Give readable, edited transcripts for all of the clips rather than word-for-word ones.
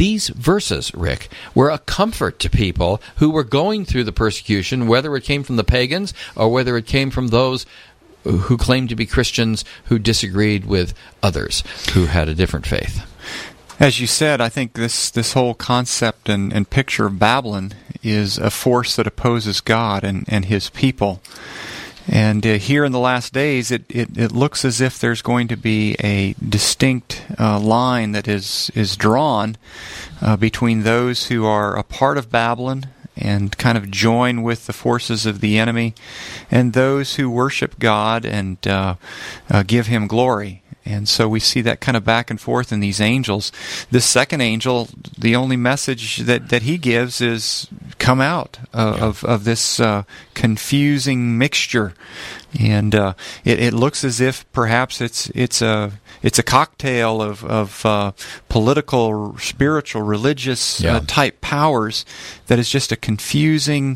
these verses, Rick, were a comfort to people who were going through the persecution, whether it came from the pagans or whether it came from those who claimed to be Christians who disagreed with others who had a different faith. As you said, I think this whole concept and picture of Babylon is a force that opposes God and His people. And here in the last days, it looks as if there's going to be a distinct line that is drawn between those who are a part of Babylon and kind of join with the forces of the enemy, and those who worship God and give Him glory. And so we see that kind of back and forth in these angels. This second angel, the only message that he gives is come out of this confusing mixture. And it looks as if perhaps it's a cocktail of political, spiritual, religious type powers that is just a confusing,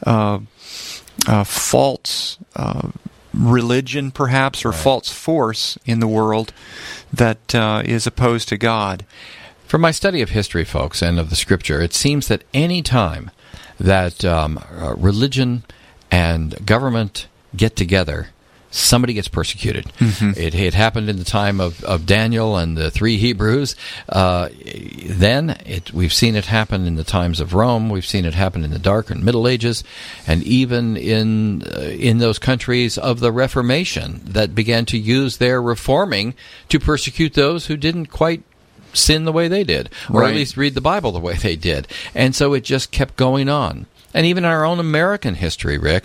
false religion, perhaps, or false force in the world that is opposed to God. From my study of history, folks, and of the Scripture, it seems that any time that religion and government get together, somebody gets persecuted. Mm-hmm. It happened in the time of Daniel and the three Hebrews. We've seen it happen in the times of Rome. We've seen it happen in the Dark and Middle Ages, and even in those countries of the Reformation that began to use their reforming to persecute those who didn't quite sin the way they did, or at least read the Bible the way they did. And so it just kept going on. And even in our own American history, Rick,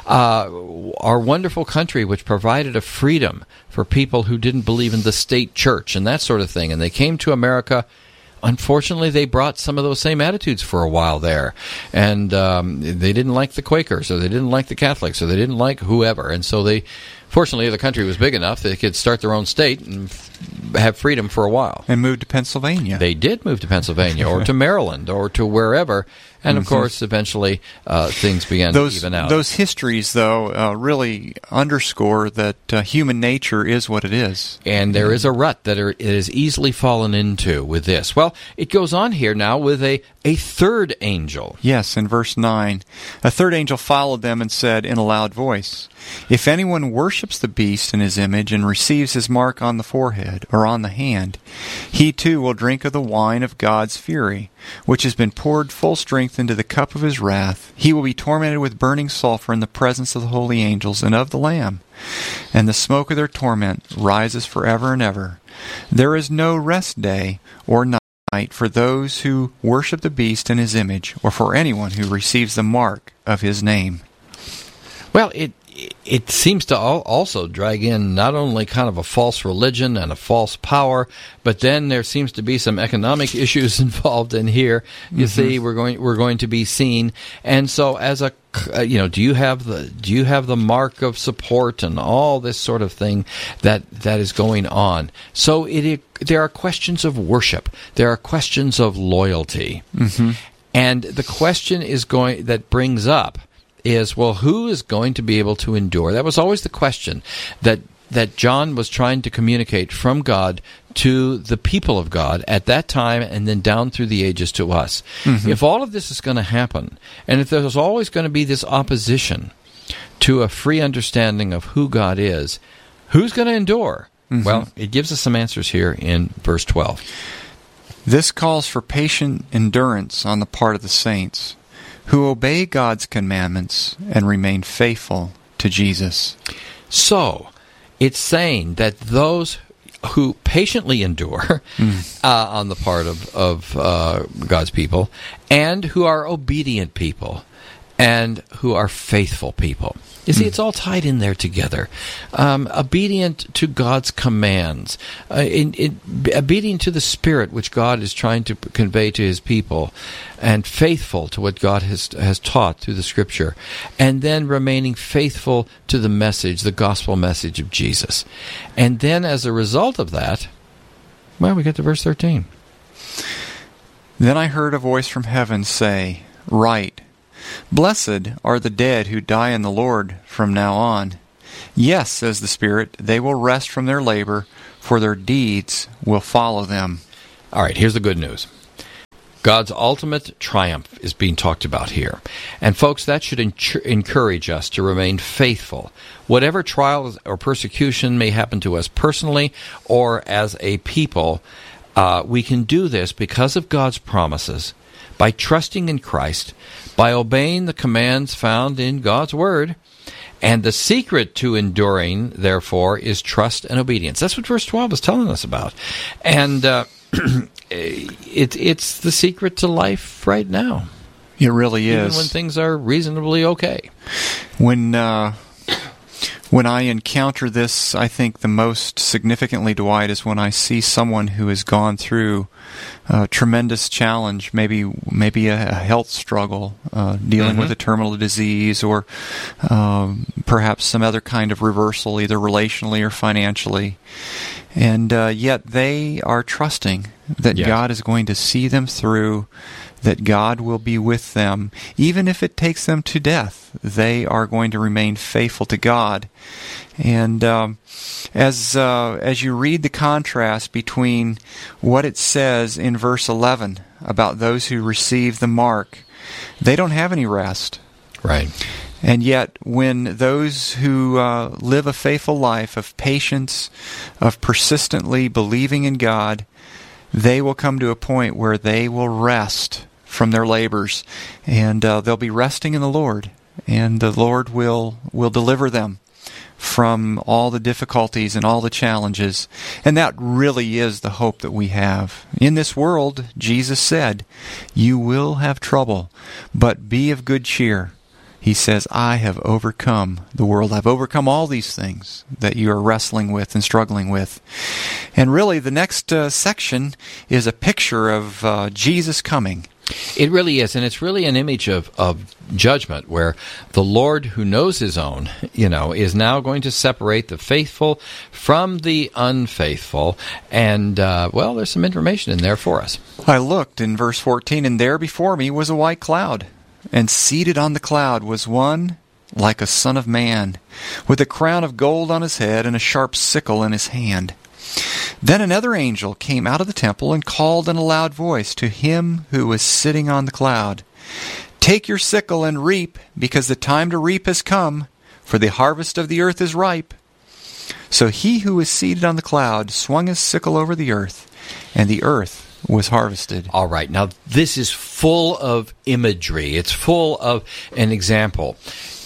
our wonderful country, which provided a freedom for people who didn't believe in the state church and that sort of thing, and they came to America, unfortunately, they brought some of those same attitudes for a while there. And they didn't like the Quakers, or they didn't like the Catholics, or they didn't like whoever. And so fortunately, the country was big enough that they could start their own state and have freedom for a while. And moved to Pennsylvania. They did move to Pennsylvania, or to Maryland, or to wherever. And, of course, eventually things began to even out. Those histories, though, really underscore that human nature is what it is. And there is a rut that it is easily fallen into with this. Well, it goes on here now with a third angel. Yes, in verse 9. A third angel followed them and said in a loud voice, "If anyone worships the beast in his image and receives his mark on the forehead or on the hand, he too will drink of the wine of God's fury, which has been poured full strength into the cup of his wrath. He will be tormented with burning sulfur in the presence of the holy angels and of the Lamb. And the smoke of their torment rises forever and ever. There is no rest day or night for those who worship the beast in his image, or for anyone who receives the mark of his name." Well, it seems to also drag in not only kind of a false religion and a false power, but then there seems to be some economic issues involved in here. You see, we're going to be seen, and so as a do you have the mark of support and all this sort of thing that is going on? So there are questions of worship, there are questions of loyalty, and the question that brings up is, well, who is going to be able to endure? That was always the question that John was trying to communicate from God to the people of God at that time, and then down through the ages to us. If all of this is going to happen, and if there's always going to be this opposition to a free understanding of who God is, who's going to endure? Well, it gives us some answers here in verse 12. This calls for patient endurance on the part of the saints, who obey God's commandments and remain faithful to Jesus. So, it's saying that those who patiently endure on the part of God's people, and who are obedient people, and who are faithful people. You see, it's all tied in there together. Obedient to God's commands, obedient to the Spirit which God is trying to convey to His people, and faithful to what God has taught through the Scripture, and then remaining faithful to the message, the gospel message of Jesus. And then as a result of that, well, we get to verse 13. Then I heard a voice from heaven say, "Write, Blessed are the dead who die in the Lord from now on. Yes, says the Spirit, they will rest from their labor, for their deeds will follow them." All right, here's the good news. God's ultimate triumph is being talked about here. And folks, that should encourage us to remain faithful. Whatever trials or persecution may happen to us personally or as a people, we can do this because of God's promises, by trusting in Christ, by obeying the commands found in God's Word. And the secret to enduring, therefore, is trust and obedience. That's what verse 12 is telling us about. And it's the secret to life right now. It really is. Even when things are reasonably okay. When I encounter this, I think the most significantly, Dwight, is when I see someone who has gone through a tremendous challenge, maybe a health struggle, dealing with a terminal disease, or perhaps some other kind of reversal, either relationally or financially. And yet they are trusting that God is going to see them through, that God will be with them. Even if it takes them to death, they are going to remain faithful to God. And as you read the contrast between what it says in verse 11 about those who receive the mark, they don't have any rest. Right. And yet, when those who live a faithful life of patience, of persistently believing in God, they will come to a point where they will rest from their labors, and they'll be resting in the Lord, and the Lord will deliver them from all the difficulties and all the challenges. And that really is the hope that we have. In this world, Jesus said, "You will have trouble, but be of good cheer." He says, "I have overcome the world. I've overcome all these things that you are wrestling with and struggling with." And really, the next section is a picture of Jesus coming. It really is, and it's really an image of judgment, where the Lord, who knows His own, is now going to separate the faithful from the unfaithful. And, there's some information in there for us. I looked in verse 14, and there before me was a white cloud, and seated on the cloud was one like a son of man, with a crown of gold on his head and a sharp sickle in his hand. Then another angel came out of the temple and called in a loud voice to him who was sitting on the cloud, "Take your sickle and reap, because the time to reap has come, for the harvest of the earth is ripe." So he who was seated on the cloud swung his sickle over the earth, and the earth was harvested. All right. Now, this is full of imagery. It's full of an example.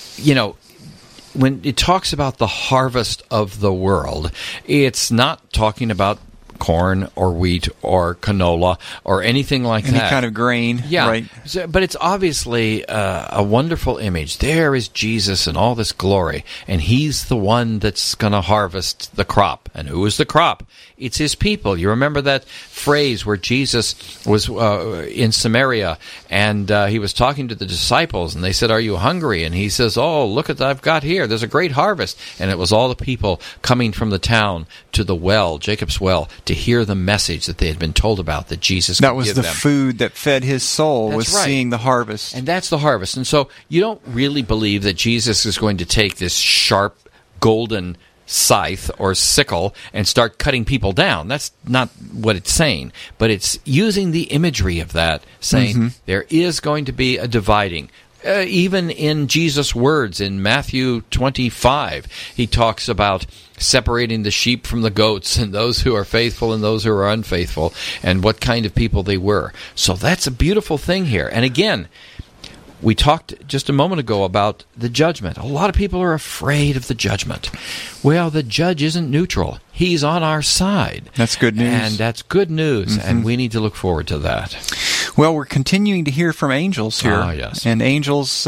When it talks about the harvest of the world, it's not talking about corn or wheat or canola or anything like that. Any kind of grain. Yeah. Right. So, but it's obviously a wonderful image. There is Jesus in all this glory, and He's the one that's going to harvest the crop. And who is the crop? It's His people. You remember that phrase where Jesus was in Samaria, and He was talking to the disciples, and they said, "Are you hungry?" And He says, "Oh, look what I've got here. There's a great harvest." And it was all the people coming from the town to the well, Jacob's well, to hear the message that they had been told about, that Jesus could give them. That was the food that fed His soul, was seeing the harvest. And that's the harvest. And so you don't really believe that Jesus is going to take this sharp, golden scythe or sickle and start cutting people down. That's not what it's saying. But it's using the imagery of that, saying there is going to be a dividing. Even in Jesus' words in Matthew 25, He talks about separating the sheep from the goats, and those who are faithful and those who are unfaithful, and what kind of people they were. So that's a beautiful thing here. And again, we talked just a moment ago about the judgment. A lot of people are afraid of the judgment. Well, the judge isn't neutral. He's on our side. That's good news. And that's good news, and we need to look forward to that. Well, we're continuing to hear from angels here. Ah, yes. And angels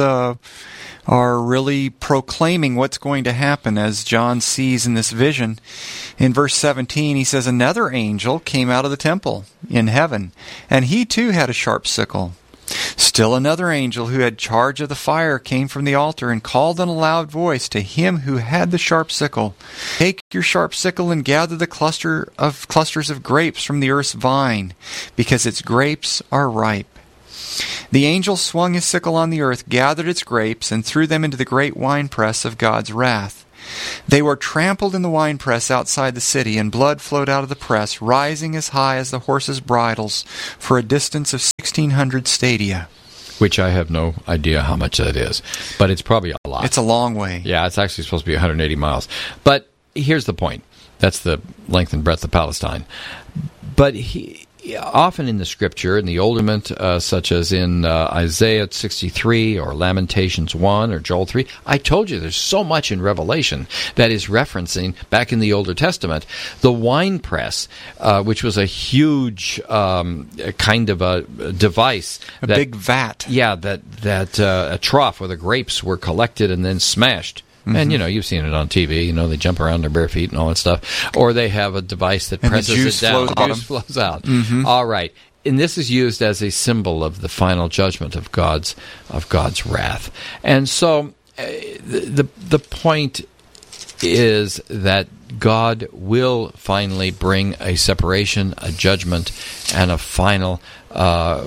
are really proclaiming what's going to happen, as John sees in this vision. In verse 17, he says, "Another angel came out of the temple in heaven, and he too had a sharp sickle. Still another angel who had charge of the fire came from the altar and called in a loud voice to him who had the sharp sickle, 'Take your sharp sickle and gather the clusters of grapes from the earth's vine, because its grapes are ripe.' The angel swung his sickle on the earth, gathered its grapes, and threw them into the great winepress of God's wrath. They were trampled in the winepress outside the city, and blood flowed out of the press, rising as high as the horses' bridles for a distance of 60 1,600 stadia. Which I have no idea how much that is, but it's probably a lot. It's a long way. Yeah, it's actually supposed to be 180 miles. But here's the point. That's the length and breadth of Palestine. But often in the Scripture, in the Old Testament, such as in Isaiah 63 or Lamentations 1 or Joel 3, I told you there's so much in Revelation that is referencing, back in the Older Testament, the winepress, which was a huge kind of a device. A big vat. Yeah, that a trough where the grapes were collected and then smashed. Mm-hmm. And, you've seen it on TV. They jump around their bare feet and all that stuff. Or they have a device that presses it down. The juice flows out. Mm-hmm. All right. And this is used as a symbol of the final judgment of God's wrath. And so the point is that God will finally bring a separation, a judgment, and a final a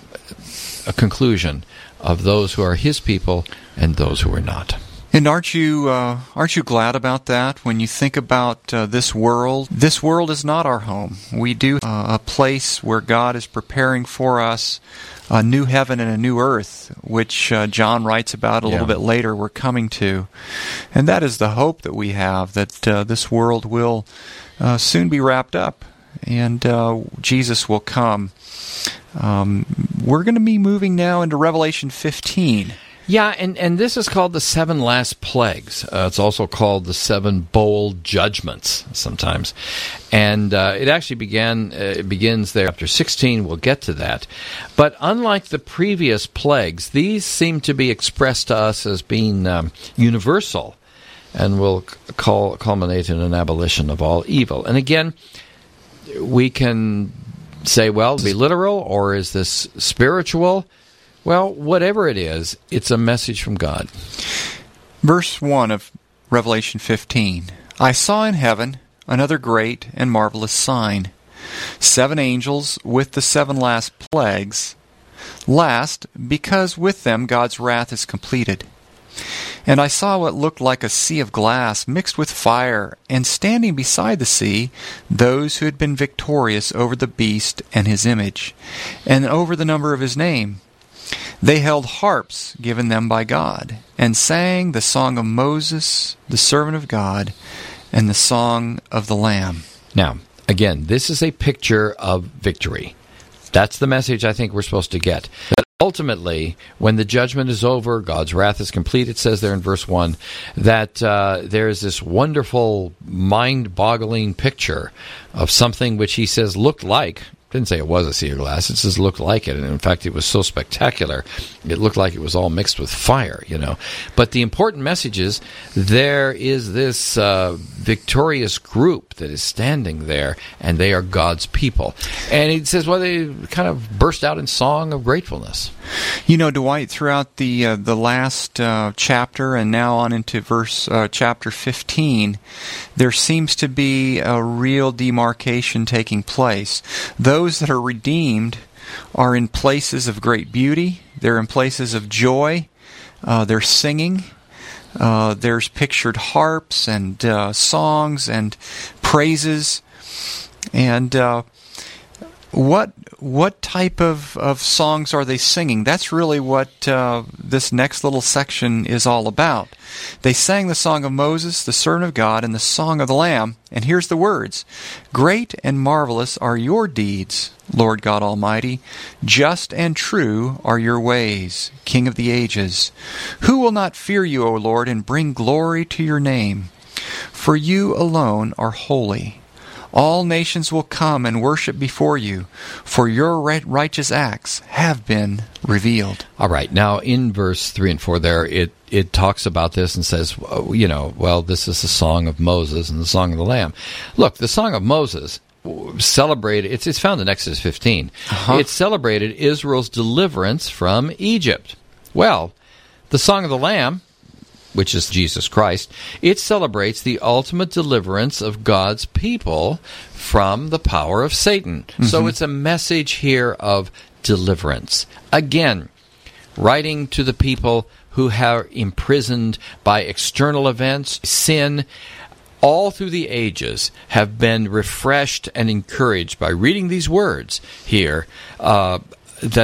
conclusion of those who are His people and those who are not. And aren't you glad about that? When you think about this world is not our home. We do a place where God is preparing for us a new heaven and a new earth, which John writes about a little bit later we're coming to. And that is the hope that we have, that this world will soon be wrapped up and Jesus will come. We're going to be moving now into Revelation 15. Yeah, and this is called the 7 last plagues. It's also called the 7 bowl judgments sometimes. And it actually begins there. Chapter 16, we'll get to that. But unlike the previous plagues, these seem to be expressed to us as being universal and will culminate in an abolition of all evil. And again, we can say, well, be literal, or is this spiritual? Well, whatever it is, it's a message from God. Verse 1 of Revelation 15. I saw in heaven another great and marvelous sign. 7 angels with the 7 last plagues. Last, because with them God's wrath is completed. And I saw what looked like a sea of glass mixed with fire, and standing beside the sea, those who had been victorious over the beast and his image, and over the number of his name. They held harps given them by God, and sang the song of Moses, the servant of God, and the song of the Lamb. Now, again, this is a picture of victory. That's the message I think we're supposed to get. That ultimately, when the judgment is over, God's wrath is complete, it says there in verse 1, that there is this wonderful, mind-boggling picture of something which he says looked like, didn't say it was a sea of glass, it says looked like it, and in fact it was so spectacular, it looked like it was all mixed with fire, But the important message is, there is this victorious group that is standing there, and they are God's people. And it says, well, they kind of burst out in song of gratefulness. Dwight, throughout the last chapter and now on into chapter 15, there seems to be a real demarcation taking place. Those that are redeemed are in places of great beauty. They're in places of joy. They're singing. There's pictured harps and songs and praises. And what type of songs are they singing? That's really what this next little section is all about. They sang the song of Moses, the servant of God, and the song of the Lamb. And here's the words. Great and marvelous are your deeds, Lord God Almighty. Just and true are your ways, King of the ages. Who will not fear you, O Lord, and bring glory to your name? For you alone are holy. All nations will come and worship before you, for your righteous acts have been revealed. All right. Now, in verse 3 and 4 there, it talks about this and says, this is the song of Moses and the song of the Lamb. Look, the song of Moses celebrated, it's found in Exodus 15. It celebrated Israel's deliverance from Egypt. Well, the song of the Lamb, which is Jesus Christ, it celebrates the ultimate deliverance of God's people from the power of Satan. Mm-hmm. So it's a message here of deliverance. Again, writing to the people who are imprisoned by external events, sin, all through the ages have been refreshed and encouraged by reading these words here